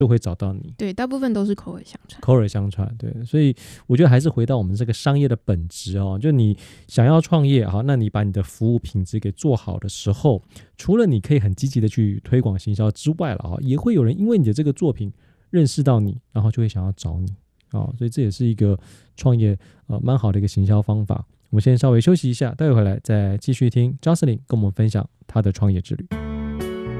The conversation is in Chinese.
就会找到你。 对，大部分都是口耳相传。 口耳相传，对，所以我觉得还是回到我们这个商业的本质哦，就你想要创业，好，那你把你的服务品质给做好的时候，除了你可以很积极的去推广行销之外了，也会有人因为你的这个作品认识到你，然后就会想要找你，所以这也是一个创业蛮好的一个行销方法。我们先稍微休息一下，待会回来再继续听 Jocelyn 跟我们分享他的创业之旅。